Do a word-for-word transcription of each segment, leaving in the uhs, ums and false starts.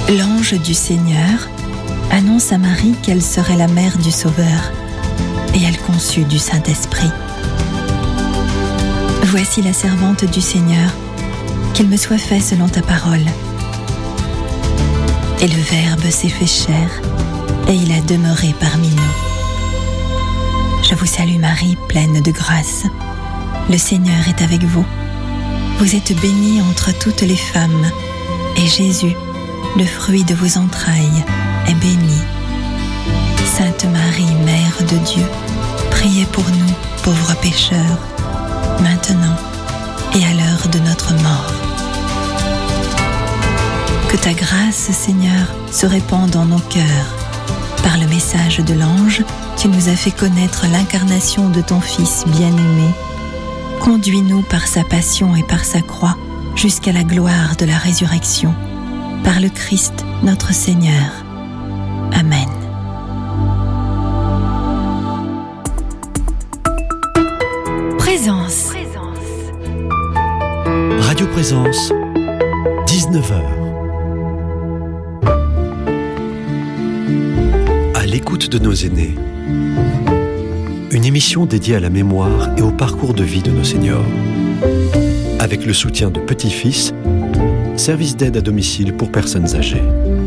L'ange du Seigneur annonce à Marie qu'elle serait la mère du Sauveur, et elle conçut du Saint-Esprit. Voici la servante du Seigneur, qu'il me soit fait selon ta parole. Et le Verbe s'est fait chair, et il a demeuré parmi nous. Je vous salue Marie, pleine de grâce. Le Seigneur est avec vous. Vous êtes bénie entre toutes les femmes, et Jésus, le fruit de vos entrailles, est béni. Sainte Marie, Mère de Dieu, priez pour nous, pauvres pécheurs, maintenant et à l'heure de notre mort. Que ta grâce, Seigneur, se répande dans nos cœurs. Par le message de l'ange, tu nous as fait connaître l'incarnation de ton Fils bien-aimé. Conduis-nous par sa passion et par sa croix jusqu'à la gloire de la résurrection. Par le Christ, notre Seigneur. Amen. Présence. Radio Présence, dix-neuf heures. À l'écoute de nos aînés. Une émission dédiée à la mémoire et au parcours de vie de nos seniors. Avec le soutien de Petit-Fils, service d'aide à domicile pour personnes âgées.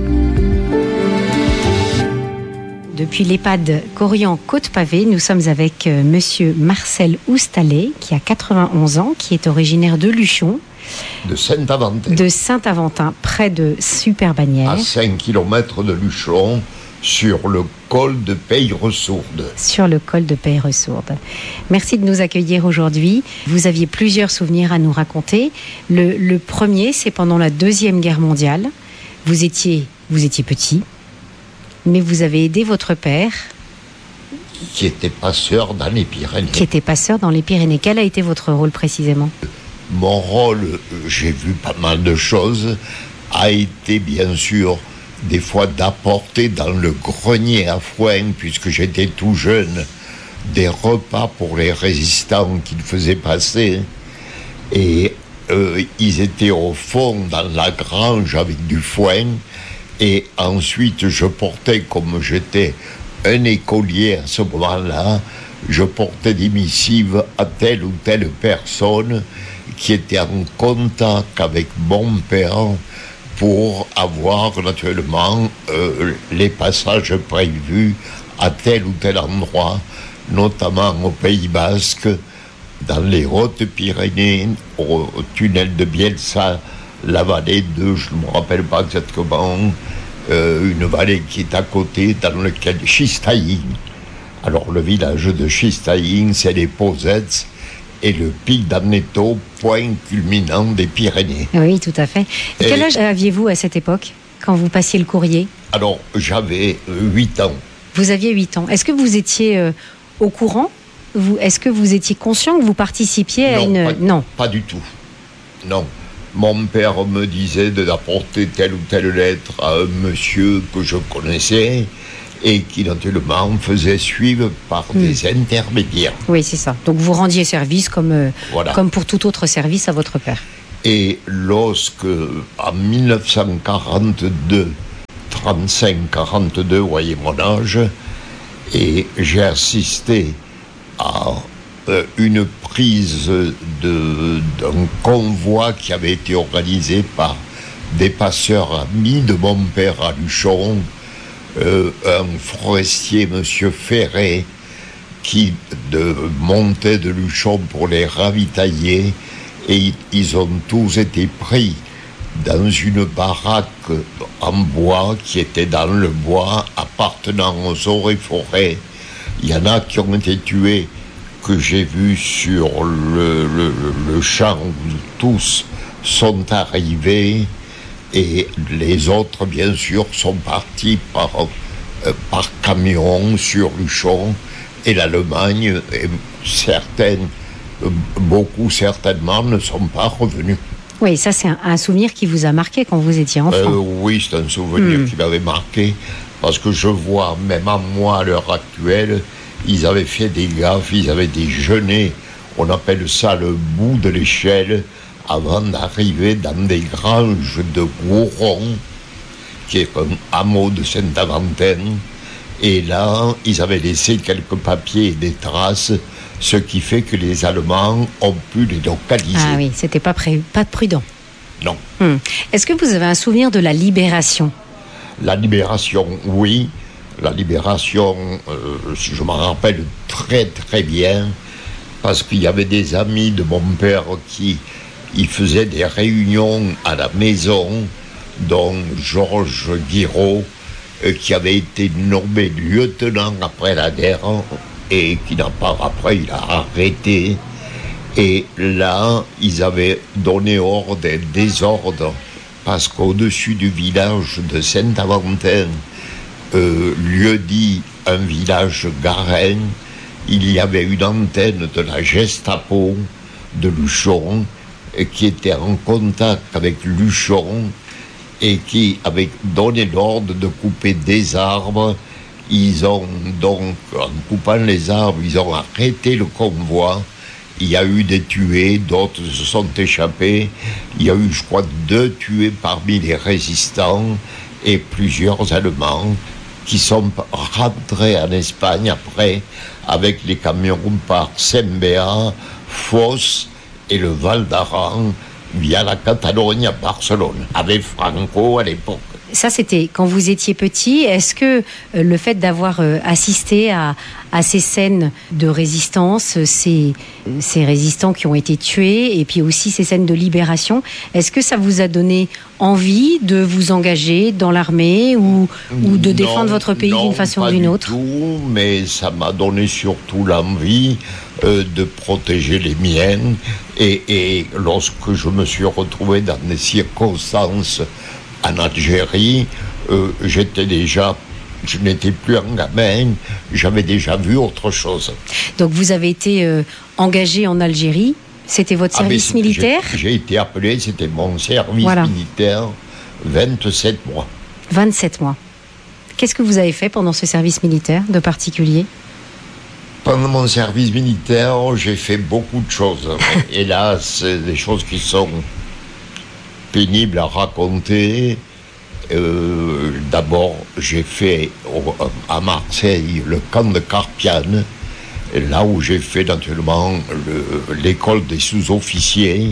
Depuis l'EHPAD Corian-Côte-Pavée, nous sommes avec euh, monsieur Marcel Oustalet, qui a quatre-vingt-onze ans, qui est originaire de Luchon. De Saint-Aventin. De Saint-Aventin, près de Super-Bagnères. À cinq kilomètres de Luchon, sur le col de Peyresourde. Sur le col de Peyresourde. Merci de nous accueillir aujourd'hui. Vous aviez plusieurs souvenirs à nous raconter. Le, le premier, c'est pendant la Deuxième Guerre mondiale. Vous étiez, vous étiez petit, mais vous avez aidé votre père. Qui était passeur dans les Pyrénées. Qui était passeur dans les Pyrénées. Quel a été votre rôle précisément ? Mon rôle, j'ai vu pas mal de choses, a été bien sûr des fois d'apporter dans le grenier à foin, puisque j'étais tout jeune, des repas pour les résistants qu'ils faisaient passer. Et euh, ils étaient au fond dans la grange avec du foin. Et ensuite, je portais, comme j'étais un écolier à ce moment-là, je portais des missives à telle ou telle personne qui était en contact avec mon père pour avoir naturellement euh, les passages prévus à tel ou tel endroit, notamment au Pays Basque, dans les Hautes-Pyrénées, au, au tunnel de Bielsa, la vallée de, je ne me rappelle pas exactement, euh, une vallée qui est à côté, dans lequel Chistaïn. Alors le village de Chistaïn, c'est les Posettes, et le pic d'Amneto, point culminant des Pyrénées. Oui, tout à fait. Et et quel âge aviez-vous à cette époque, quand vous passiez le courrier ? Alors, j'avais huit ans. Vous aviez huit ans. Est-ce que vous étiez euh, au courant ? vous, Est-ce que vous étiez conscient que vous participiez à non, une... Pas, non, pas du tout. Non. Mon père me disait d'apporter telle ou telle lettre à un monsieur que je connaissais, et qui naturellement faisait suivre par mmh. des intermédiaires. Oui, c'est ça. Donc vous rendiez service comme, euh, voilà. comme pour tout autre service à votre père. Et lorsque, en dix-neuf cent quarante-deux, trente-cinq quarante-deux, vous voyez mon âge, et j'ai assisté à euh, une prise de, d'un convoi qui avait été organisé par des passeurs amis de mon père à Luchon, Euh, un forestier, monsieur Ferré, qui de, montait de Luchon pour les ravitailler, et ils ont tous été pris dans une baraque en bois qui était dans le bois appartenant aux eaux et forêts. Il y en a qui ont été tués, que j'ai vus sur le, le, le champ où tous sont arrivés. Et les autres, bien sûr, sont partis par, euh, par camion sur Luchon. Et l'Allemagne, et certaines, euh, beaucoup certainement, ne sont pas revenus. Oui, ça c'est un, un souvenir qui vous a marqué quand vous étiez enfant. Euh, oui, c'est un souvenir mmh. qui m'avait marqué. Parce que je vois, même à moi, à l'heure actuelle, ils avaient fait des gaffes, ils avaient déjeuné. On appelle ça le bout de l'échelle, avant d'arriver dans des granges de gourons qui est un hameau de Saint-Aventin. Et là, ils avaient laissé quelques papiers et des traces, ce qui fait que les Allemands ont pu les localiser. Ah oui, c'était pas, pré- pas prudent. Non. Hum. Est-ce que vous avez un souvenir de la libération ? La libération, oui. La libération, euh, je m'en rappelle très très bien, parce qu'il y avait des amis de mon père qui ils faisaient des réunions à la maison, dont Georges Guiraud, euh, qui avait été nommé lieutenant après la guerre, et qui n'a pas, après, il a arrêté. Et là, ils avaient donné ordre des désordres, parce qu'au-dessus du village de Saint-Aventin, euh, lieu dit un village garin, il y avait une antenne de la Gestapo de Luchon, qui était en contact avec Luchon et qui avait donné l'ordre de couper des arbres. Ils ont donc, en coupant les arbres, ils ont arrêté le convoi. Il y a eu des tués, d'autres se sont échappés. Il y a eu, je crois, deux tués parmi les résistants et plusieurs Allemands qui sont rentrés en Espagne après avec les camions par Saint-Béat, Fos et le Val d'Aran via la Catalogne à Barcelone, avec Franco à l'époque. Ça, c'était quand vous étiez petit. Est-ce que euh, le fait d'avoir euh, assisté à, à ces scènes de résistance, ces, ces résistants qui ont été tués, et puis aussi ces scènes de libération, est-ce que ça vous a donné envie de vous engager dans l'armée ou, ou de défendre non, votre pays non, d'une façon ou d'une autre ? Non, pas du tout, mais ça m'a donné surtout l'envie euh, de protéger les miens. Et, et lorsque je me suis retrouvé dans des circonstances en Algérie, euh, j'étais déjà, je n'étais plus un gamin, j'avais déjà vu autre chose. Donc vous avez été euh, engagé en Algérie, c'était votre service ah, militaire ? j'ai, j'ai été appelé, c'était mon service voilà. militaire, vingt-sept mois. vingt-sept mois. Qu'est-ce que vous avez fait pendant ce service militaire de particulier ? Pendant mon service militaire, j'ai fait beaucoup de choses. Hélas, des choses qui sont pénible à raconter. Euh, d'abord, j'ai fait au, à Marseille le camp de Carpiane, là où j'ai fait naturellement le, l'école des sous-officiers.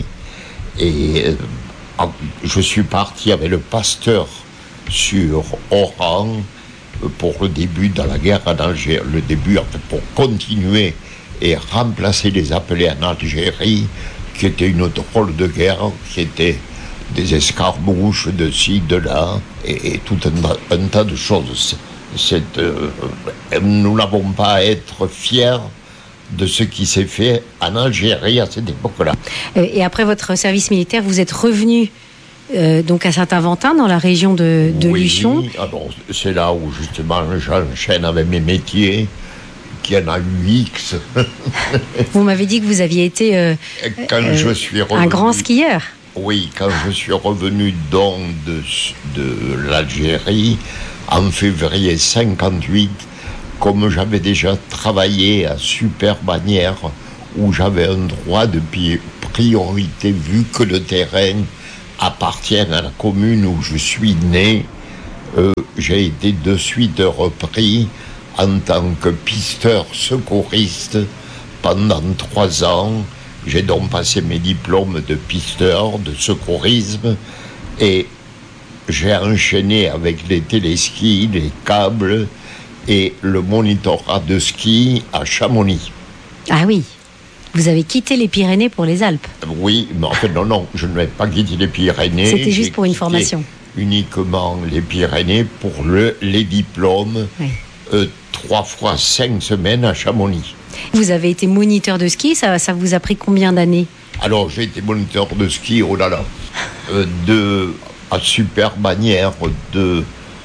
Et euh, je suis parti avec le pasteur sur Oran pour le début de la guerre en Algérie, le début pour continuer et remplacer les appelés en Algérie, qui était une drôle de guerre, qui était des escarmouches de ci, de là, et, et tout un, un tas de choses. C'est, euh, nous n'avons pas à être fiers de ce qui s'est fait en Algérie à cette époque-là. Et après votre service militaire, vous êtes revenu euh, donc à Saint-Aventin, dans la région de, de oui, Luchon. Alors, c'est là où justement j'enchaîne avec mes métiers, qui en a eu X. Vous m'avez dit que vous aviez été euh, Quand euh, je suis revenu, un grand skieur. Oui, quand je suis revenu donc de, de l'Algérie, en février cinquante-huit, comme j'avais déjà travaillé à Superbannière, où j'avais un droit de priorité vu que le terrain appartient à la commune où je suis né, euh, j'ai été de suite repris en tant que pisteur secouriste pendant trois ans. J'ai donc passé mes diplômes de pisteur, de secourisme, et j'ai enchaîné avec les téléskis, les câbles et le monitorat de ski à Chamonix. Ah oui, vous avez quitté les Pyrénées pour les Alpes. Oui, mais en fait, non, non, je n'ai pas quitté les Pyrénées. C'était juste pour une formation. Uniquement les Pyrénées pour le, les diplômes, oui. euh, trois fois cinq semaines à Chamonix. Vous avez été moniteur de ski, ça, ça vous a pris combien d'années ? Alors, j'ai été moniteur de ski, oh là là, euh, de, à Superbannière, de,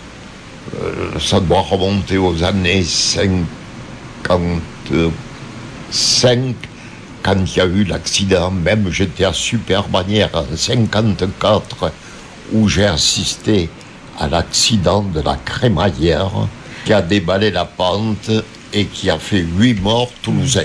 euh, ça doit remonter aux années cinquante-cinq, quand il y a eu l'accident. Même j'étais à Superbannière en cinquante-quatre, où j'ai assisté à l'accident de la crémaillère, qui a déballé la pente et qui a fait huit morts toulousains.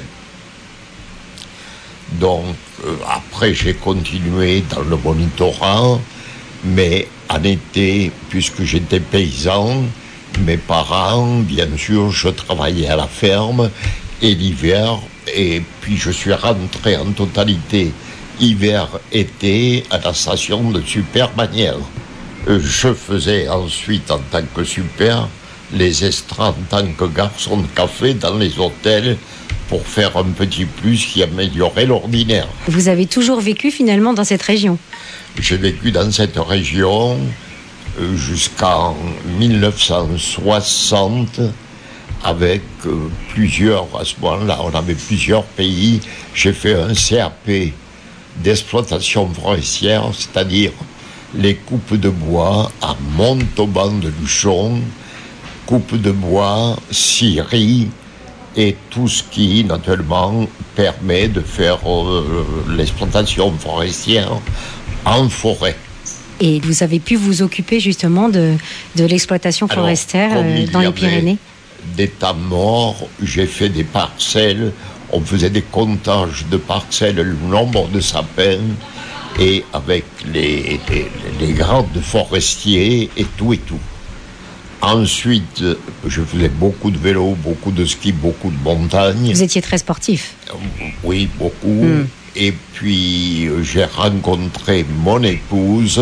Donc, euh, après, j'ai continué dans le monitorat, mais en été, puisque j'étais paysan, mes parents, bien sûr, je travaillais à la ferme, et l'hiver, et puis je suis rentré en totalité hiver-été à la station de Super Bagnères. Je faisais ensuite, en tant que super, les extras en tant que garçon de café dans les hôtels pour faire un petit plus qui améliorait l'ordinaire. Vous avez toujours vécu finalement dans cette région? J'ai vécu dans cette région jusqu'en mille neuf cent soixante avec plusieurs, à ce moment-là, on avait plusieurs pays. J'ai fait un C A P d'exploitation forestière, c'est-à-dire les coupes de bois à Montauban de Luchon, coupes de bois, scieries et tout ce qui, naturellement, permet de faire euh, l'exploitation forestière en forêt. Et vous avez pu vous occuper justement de, de l'exploitation forestière Alors, euh, dans les Pyrénées? Des temps morts, j'ai fait des parcelles, on faisait des comptages de parcelles, le nombre de sapins, et avec les, les, les grades forestiers et tout et tout. Ensuite, je faisais beaucoup de vélo, beaucoup de ski, beaucoup de montagne. Vous étiez très sportif? Oui, beaucoup. Mm. Et puis, j'ai rencontré mon épouse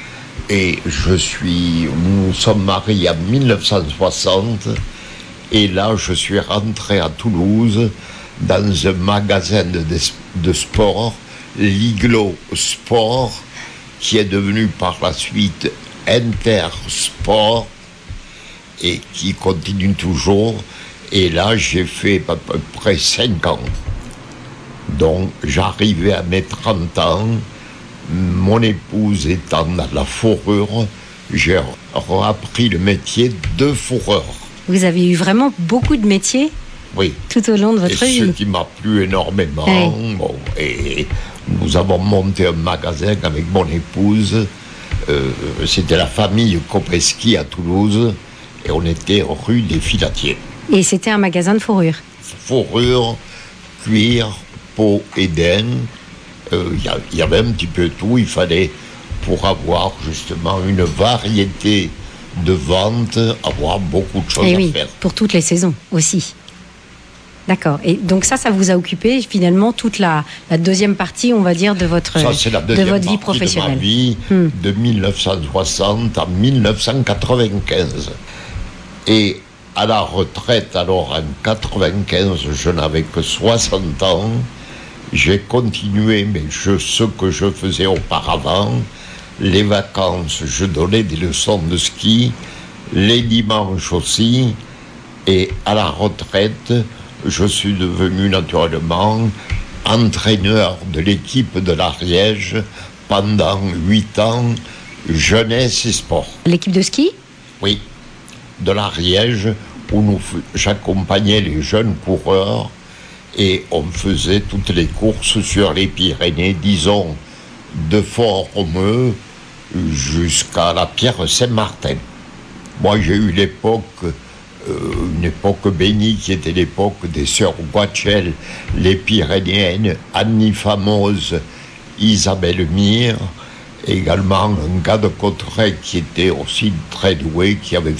et je suis... Nous sommes mariés en mille neuf cent soixante et là, je suis rentré à Toulouse dans un magasin de, de sport, l'Iglo Sport, qui est devenu par la suite Intersport et qui continue toujours. Et là, j'ai fait à peu près cinq ans. Donc, j'arrivais à mes trente ans, mon épouse étant dans la fourrure, j'ai appris le métier de fourreur. Vous avez eu vraiment beaucoup de métiers? Oui. Tout au long de votre et vie. Ce qui m'a plu énormément. Oui. Bon, et nous avons monté un magasin avec mon épouse. Euh, c'était la famille Kopeski à Toulouse. Et on était rue des Filatiers. Et c'était un magasin de fourrure? Fourrure, cuir, peau et daim. Il euh, y, y avait un petit peu tout. Il fallait, pour avoir justement une variété de vente, avoir beaucoup de choses et à oui, faire. Pour toutes les saisons aussi. D'accord. Et donc ça, ça vous a occupé finalement toute la, la deuxième partie, on va dire, de votre, ça, c'est la de votre vie professionnelle. De ma vie, hmm. de mille neuf cent soixante à mille neuf cent quatre-vingt-quinze. Et à la retraite, alors en quatre-vingt-quinze, je n'avais que soixante ans. J'ai continué mais je, ce que je faisais auparavant. Les vacances, je donnais des leçons de ski. Les dimanches aussi. Et à la retraite, je suis devenu naturellement entraîneur de l'équipe de l'Ariège pendant huit ans, jeunesse et sport. L'équipe de ski? Oui, de l'Ariège, où nous, j'accompagnais les jeunes coureurs et on faisait toutes les courses sur les Pyrénées, disons, de Fort-Romeu jusqu'à la Pierre-Saint-Martin. Moi, j'ai eu l'époque... Euh, une époque bénie qui était l'époque des sœurs Guachel, les Pyrénéennes, Annie Famose, Isabelle Mire, également un gars de Cauterets qui était aussi très doué, qui avait